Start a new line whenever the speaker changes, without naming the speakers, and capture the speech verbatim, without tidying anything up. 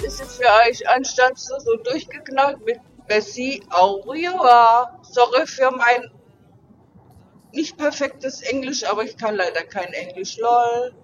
ist es für euch anstatt so, so durchgeknallt mit Bessie Aurora. Sorry für mein nicht perfektes Englisch, aber ich kann leider kein Englisch, lol.